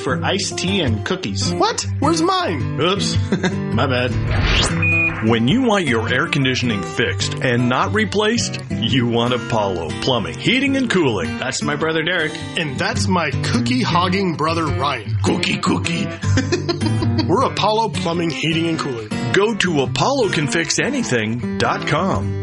for iced tea and cookies. What? Where's mine? Oops. My bad. When you want your air conditioning fixed and not replaced, you want Apollo Plumbing, Heating and Cooling. That's my brother Derek. And that's my cookie-hogging brother Ryan. Cookie. We're Apollo Plumbing, Heating and Cooling. Go to ApolloCanFixAnything.com.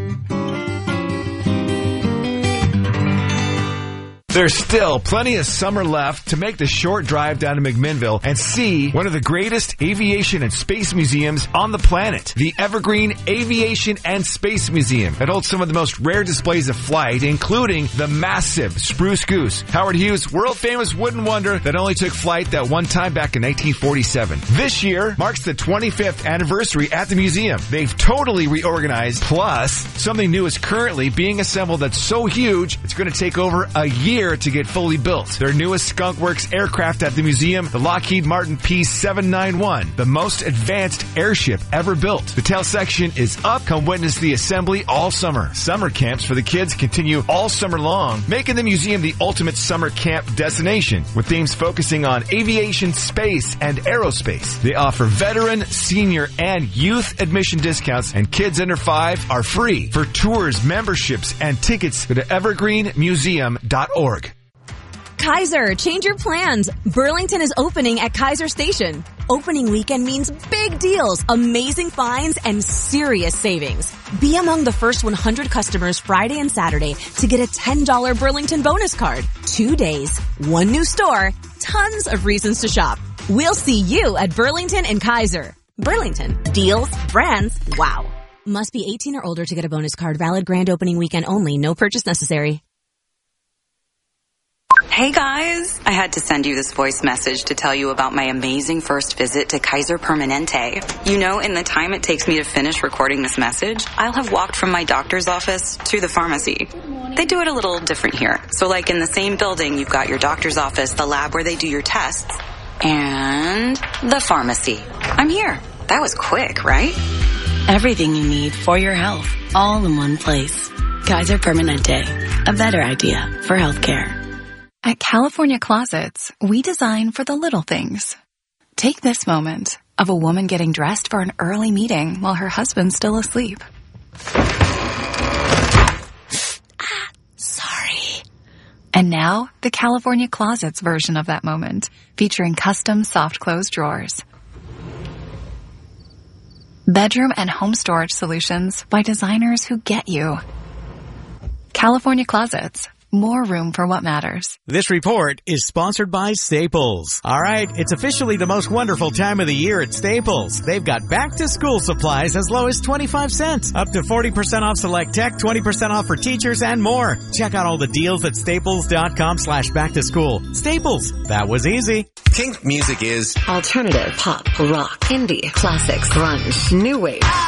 There's still plenty of summer left to make the short drive down to McMinnville and see one of the greatest aviation and space museums on the planet, the Evergreen Aviation and Space Museum. It holds some of the most rare displays of flight, including the massive Spruce Goose, Howard Hughes' world-famous wooden wonder that only took flight that one time back in 1947. This year marks the 25th anniversary at the museum. They've totally reorganized, plus something new is currently being assembled that's so huge it's going to take over a year to get fully built. Their newest Skunk Works aircraft at the museum, the Lockheed Martin P-791, the most advanced airship ever built. The tail section is up. Come witness the assembly all summer. Summer camps for the kids continue all summer long, making the museum the ultimate summer camp destination, with themes focusing on aviation, space, and aerospace. They offer veteran, senior, and youth admission discounts, and kids under 5 are free. For tours, memberships, and tickets, go to evergreenmuseum.org. Kaiser, change your plans. Burlington is opening at Kaiser Station. Opening weekend means big deals, amazing finds, and serious savings. Be among the first 100 customers Friday and Saturday to get a $10 Burlington bonus card. 2 days, one new store, tons of reasons to shop. We'll see you at Burlington and Kaiser. Burlington, deals, brands, wow. Must be 18 or older to get a bonus card. Valid grand opening weekend only. No purchase necessary. Hey guys, I had to send you this voice message to tell you about my amazing first visit to Kaiser Permanente. You know, in the time it takes me to finish recording this message, I'll have walked from my doctor's office to the pharmacy. They do it a little different here. So like in the same building, you've got your doctor's office, the lab where they do your tests, and the pharmacy. I'm here. That was quick, right? Everything you need for your health, all in one place. Kaiser Permanente, a better idea for healthcare. At California Closets, we design for the little things. Take this moment of a woman getting dressed for an early meeting while her husband's still asleep. Sorry. And now, the California Closets version of that moment, featuring custom soft close drawers. Bedroom and home storage solutions by designers who get you. California Closets. More room for what matters. This report is sponsored by Staples. All right, it's officially the most wonderful time of the year at Staples. They've got back-to-school supplies as low as 25 cents, up to 40% off select tech, 20% off for teachers, and more. Check out all the deals at staples.com/back-to-school. Staples, that was easy. Kink music is alternative, pop, rock, indie, classics, grunge, new wave.